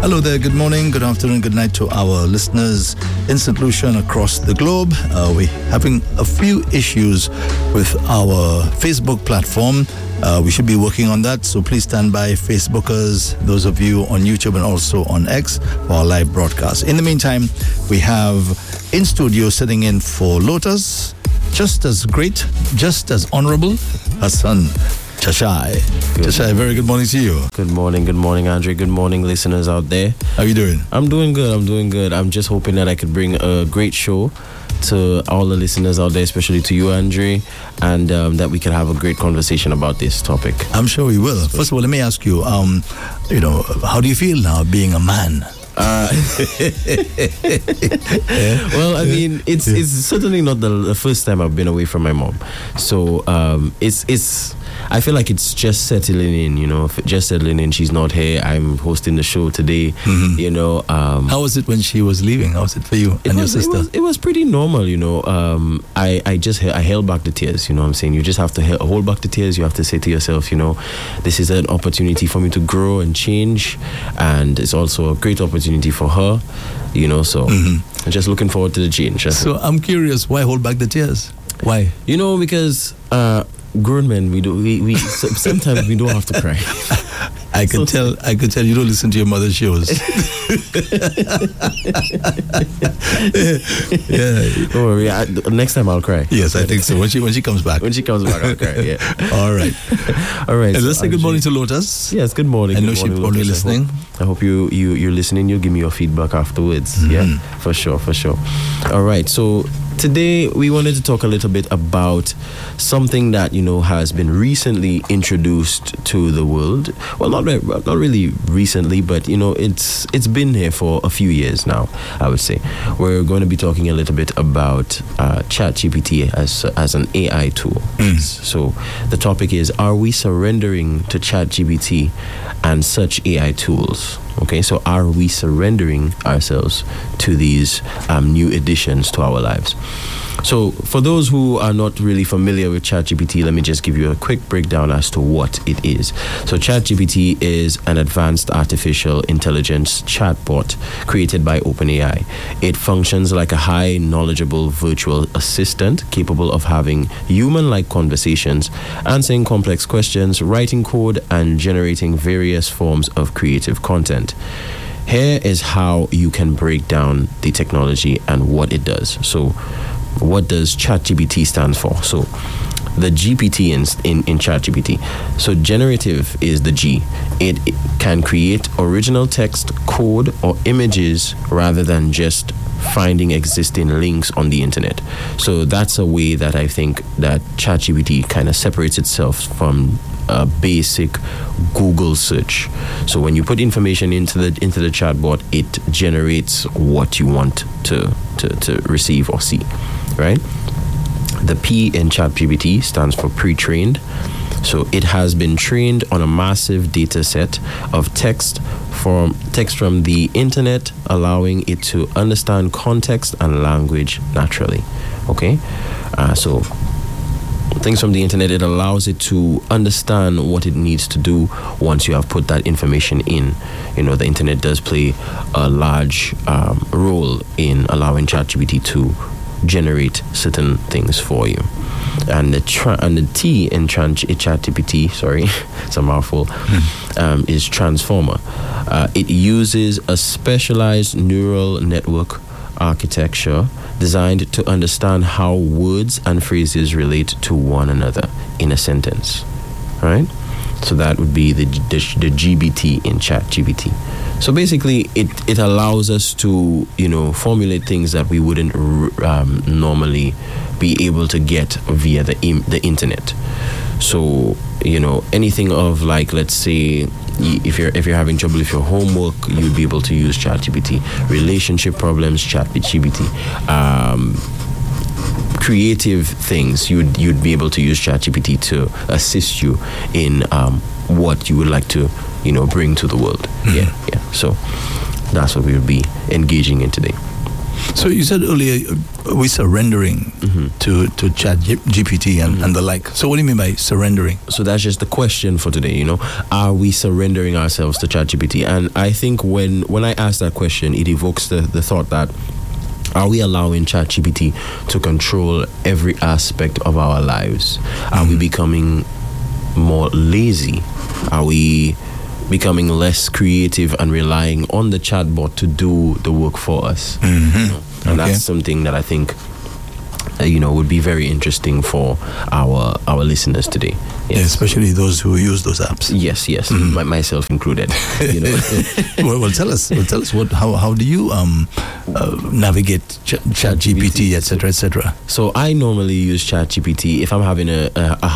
Hello there, good morning, good afternoon, good night to our listeners in St. Lucia and across the globe. We're having a few issues with our Facebook platform. We should be working on that, so please stand by, Facebookers, those of you on YouTube and also on X for our live broadcast. In the meantime, we have in studio sitting in for Lotus, just as great, just as honorable, Hassan Chashai. Chashai, very good morning to you. Good morning, Andre. Good morning, listeners out there. How are you doing? I'm doing good. I'm just hoping that I could bring a great show to all the listeners out there, especially to you, Andre, and that we can have a great conversation about this topic. I'm sure we will. First of all, let me ask you, how do you feel now being a man? Well, I mean, it's certainly not the first time I've been away from my mom. So it's I feel like it's just settling in, She's not here. I'm hosting the show today. Mm-hmm. How was it when she was leaving? How was it for you and your sister? It was pretty normal, I held back the tears, you know what I'm saying? You just have to hold back the tears. You have to say to yourself, this is an opportunity for me to grow and change, and it's also a great opportunity for her, so I'm just looking forward to the change. So I'm curious, why hold back the tears? Why? Because grown men, we sometimes we don't have to cry. I could tell you don't listen to your mother's shows. Yeah. Don't worry, next time I'll cry. Yes, I think so. When she comes back. When she comes back, I'll cry. Yeah. All right. And let's say good morning to Lotus. Yes, good morning. I know she's probably listening. I hope you're listening. You'll give me your feedback afterwards. Mm-hmm. Yeah, for sure. All right. So today we wanted to talk a little bit about something that has been recently introduced to the world. Well, not really recently, but it's been here for a few years now, I would say. We're going to be talking a little bit about ChatGPT as an AI tool. So the topic is, are we surrendering to ChatGPT and such AI tools? Okay, so are we surrendering ourselves to these new additions to our lives? So for those who are not really familiar with ChatGPT, let me just give you a quick breakdown as to what it is. So ChatGPT is an advanced artificial intelligence chatbot created by OpenAI. It functions like a high knowledgeable virtual assistant capable of having human-like conversations, answering complex questions, writing code, and generating various forms of creative content. Here is how you can break down the technology and what it does. So what does ChatGPT stand for? So the GPT in ChatGPT. So generative is the G. It can create original text, code, or images rather than just finding existing links on the internet. So that's a way that I think that ChatGPT kind of separates itself from a basic Google search. So when you put information into the chatbot, it generates what you want to receive or see, right? The P in ChatGPT stands for pre-trained. So it has been trained on a massive data set of text from the internet, allowing it to understand context and language naturally. Okay, so things from the internet, it allows it to understand what it needs to do once you have put that information in. The internet does play a large role in allowing ChatGPT to generate certain things for you. And the T in ChatGPT, sorry, it's a mouthful, is transformer. It uses a specialized neural network architecture designed to understand how words and phrases relate to one another in a sentence. All right? So that would be the GBT in ChatGPT. So basically, it allows us to, formulate things that we wouldn't normally be able to get via the internet. So, anything of like, let's say, if you're having trouble with your homework, you'd be able to use ChatGPT. Relationship problems, ChatGPT. Creative things, you'd be able to use ChatGPT to assist you in what you would like to, bring to the world. Yeah. So that's what we will be engaging in today. So you said earlier we're surrendering to Chat GPT and the like. So what do you mean by surrendering? So that's just the question for today, you know. Are we surrendering ourselves to ChatGPT? And I think when I ask that question, it evokes the thought that, are we allowing ChatGPT to control every aspect of our lives? Are we becoming more lazy? Are we becoming less creative and relying on the chatbot to do the work for us? You know? And that's something that I think would be very interesting for our listeners today. Yes. Yeah, especially those who use those apps. Yes, myself included. You know. well, tell us how do you navigate ChatGPT, etc., etc. So I normally use ChatGPT if I'm having a